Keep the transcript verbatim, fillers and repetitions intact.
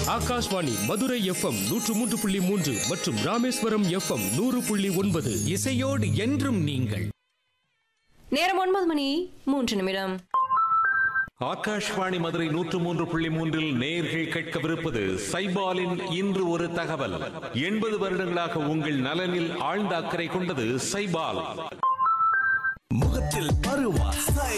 Akashvani Madurai FM நூற்று மூன்று புள்ளி மூன்று மற்றும் ராமேஸ்வரம் எஃப்எம் நூறு புள்ளி ஒன்பது. இசையோடு என்றும் நீங்கள். நேரம் ஒன்பது மணி மூன்று நிமிடம். ஆகாஷ்வாணி மதுரை நூற்று மூன்று புள்ளி மூன்றில் நேயர்கள் கேட்கவிருப்பது சைபாலின் இன்று ஒரு தகவல். எண்பது வருடங்களாக உங்கள் நலனில் ஆழ்ந்த அக்கறை கொண்டது சைபால். முகத்தில் பருவா